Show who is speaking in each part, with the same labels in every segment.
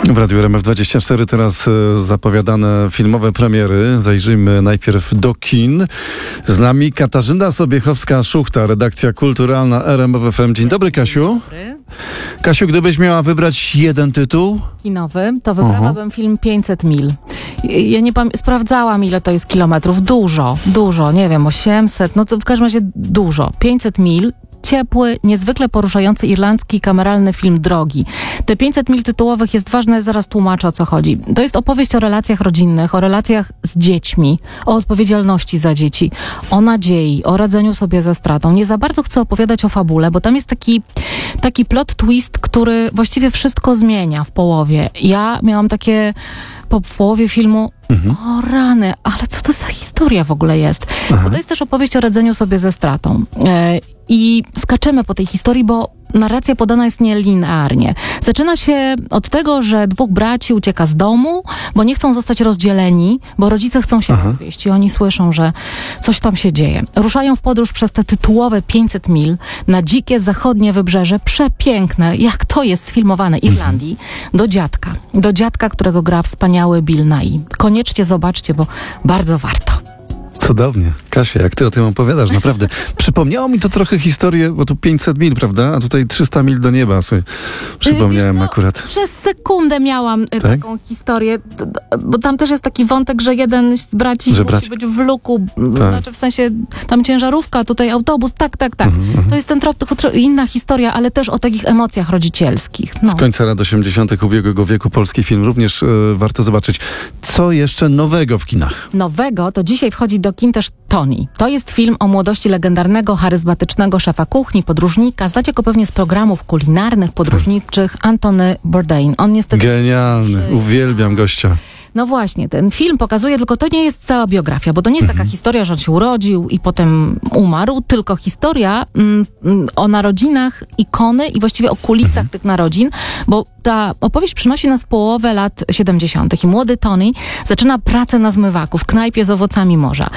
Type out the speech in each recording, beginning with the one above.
Speaker 1: W Radiu RMF24 teraz zapowiadane filmowe premiery. Zajrzyjmy najpierw do kin. Z nami Katarzyna Sobiechowska-Szuchta, redakcja kulturalna RMF FM. Dzień dobry, Kasiu.
Speaker 2: Dobry.
Speaker 1: Kasiu, gdybyś miała wybrać jeden tytuł?
Speaker 2: Kinowy, to wybrałabym film 500 mil. Ja nie sprawdzałam, ile to jest kilometrów. Dużo, nie wiem, 800, no to w każdym razie dużo. 500 mil. Ciepły, niezwykle poruszający irlandzki kameralny film Drogi. Te 500 mil tytułowych jest ważne, zaraz tłumaczę, o co chodzi. To jest opowieść o relacjach rodzinnych, o relacjach z dziećmi, o odpowiedzialności za dzieci, o nadziei, o radzeniu sobie ze stratą. Nie za bardzo chcę opowiadać o fabule, bo tam jest taki plot twist, który właściwie wszystko zmienia w połowie. Ja miałam takie w połowie filmu, o rany, ale co to za historia w ogóle jest? Bo to jest też opowieść o radzeniu sobie ze stratą. I skaczemy po tej historii, bo narracja podana jest nielinearnie. Zaczyna się od tego, że dwóch braci ucieka z domu, bo nie chcą zostać rozdzieleni, bo rodzice chcą się rozwieść i oni słyszą, że coś tam się dzieje. Ruszają w podróż przez te tytułowe 500 mil na dzikie zachodnie wybrzeże, przepiękne, jak to jest sfilmowane, Irlandii, do dziadka, którego gra wspaniały Bill Nighy. Koniecznie zobaczcie, bo bardzo warto.
Speaker 1: Cudownie. Kasia, jak ty o tym opowiadasz, naprawdę. Przypomniało mi to trochę historię, bo tu 500 mil, prawda? A tutaj 300 mil do nieba sobie przypomniałem akurat.
Speaker 2: Przez sekundę miałam taką historię, bo tam też jest taki wątek, że jeden z braci musi być w luku, znaczy w sensie tam ciężarówka, tutaj autobus, tak. To jest ten trop, inna historia, ale też o takich emocjach rodzicielskich. No.
Speaker 1: Z końca lat 80. ubiegłego wieku polski film również warto zobaczyć. Co jeszcze nowego w kinach?
Speaker 2: Nowego to dzisiaj wchodzi do kin też Tony. To jest film o młodości legendarnego, charyzmatycznego szefa kuchni, podróżnika. Znacie go pewnie z programów kulinarnych, podróżniczych, Anthony Bourdain. On niestety...
Speaker 1: Genialny. Uwielbiam gościa.
Speaker 2: No właśnie, ten film pokazuje, tylko to nie jest cała biografia, bo to nie jest taka historia, że on się urodził i potem umarł, tylko historia o narodzinach ikony i właściwie o kulisach tych narodzin, bo ta opowieść przynosi nas połowę lat 70. i młody Tony zaczyna pracę na zmywaku w knajpie z owocami morza.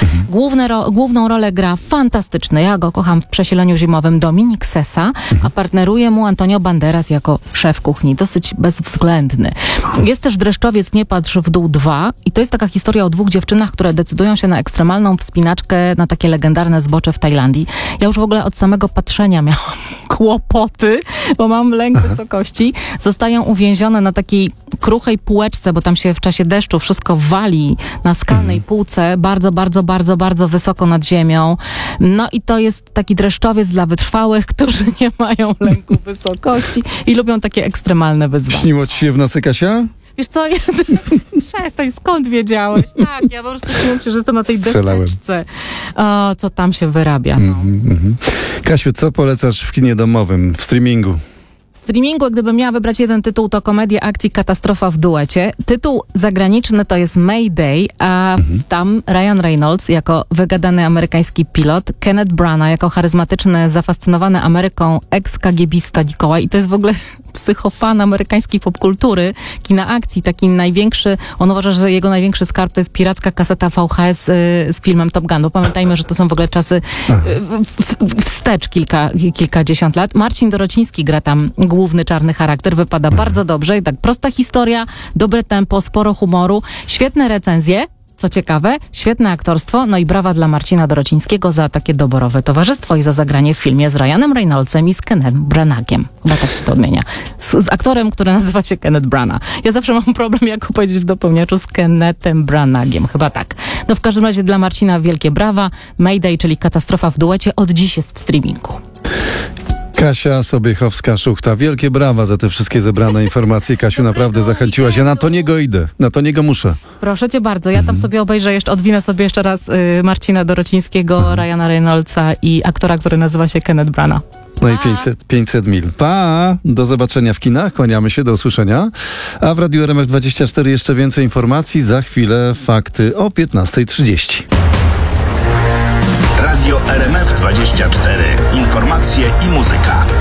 Speaker 2: Główną rolę gra fantastyczny, ja go kocham w Przesileniu zimowym, Dominik Sessa, a partneruje mu Antonio Banderas jako szef kuchni, dosyć bezwzględny. Jest też Dreszczowiec Nie patrz w dół 2 i to jest taka historia o dwóch dziewczynach, które decydują się na ekstremalną wspinaczkę na takie legendarne zbocze w Tajlandii. Ja już w ogóle od samego patrzenia miałam kłopoty, bo mam lęk wysokości. Zostają uwięzione na takiej kruchej półeczce, bo tam się w czasie deszczu wszystko wali na skalnej półce, bardzo wysoko nad ziemią. No i to jest taki dreszczowiec dla wytrwałych, którzy nie mają lęku wysokości i lubią takie ekstremalne wyzwania.
Speaker 1: Śniło ci się w nocy, Kasia?
Speaker 2: Wiesz co, przestań, skąd wiedziałeś? Tak, ja po prostu czułem się, że jestem na tej deseczce. O, co tam się wyrabia. No.
Speaker 1: Kasiu, co polecasz w kinie domowym, w streamingu?
Speaker 2: W streamingu, gdybym miała wybrać jeden tytuł, to komedia akcji Katastrofa w duecie. Tytuł zagraniczny to jest Mayday, a tam Ryan Reynolds jako wygadany amerykański pilot, Kenneth Branagh jako charyzmatyczny, zafascynowany Ameryką ex-KGBista Nikołaj. I to jest w ogóle psychofan amerykańskiej popkultury, kina akcji, taki największy, on uważa, że jego największy skarb to jest piracka kaseta VHS z filmem Top Gun. Bo pamiętajmy, że to są w ogóle czasy wstecz kilkadziesiąt lat. Marcin Dorociński gra tam główny czarny charakter, wypada bardzo dobrze i tak prosta historia, dobre tempo, sporo humoru, świetne recenzje, co ciekawe, świetne aktorstwo, no i brawa dla Marcina Dorocińskiego za takie doborowe towarzystwo i za zagranie w filmie z Ryanem Reynoldsem i z Kennethem Branaghem. Chyba tak się to odmienia. Z aktorem, który nazywa się Kenneth Branagh. Ja zawsze mam problem, jak powiedzieć w dopełniaczu, z Kennethem Branaghem. Chyba tak. No w każdym razie dla Marcina wielkie brawa. Mayday, czyli Katastrofa w duecie, od dziś jest w streamingu.
Speaker 1: Kasia Sobiechowska-Szuchta. Wielkie brawa za te wszystkie zebrane informacje. Kasiu, naprawdę zachęciłaś. Ja na to niego idę. Na to niego muszę.
Speaker 2: Proszę cię bardzo. Ja tam sobie obejrzę odwinę sobie jeszcze raz Marcina Dorocińskiego, Ryana Reynoldsa i aktora, który nazywa się Kenneth Branagh.
Speaker 1: No i 500 mil. Pa! Do zobaczenia w kinach. Kłaniamy się. Do usłyszenia. A w Radiu RMF24 jeszcze więcej informacji. Za chwilę fakty o 15:30.
Speaker 3: Radio RMF24. Informacje i muzyka.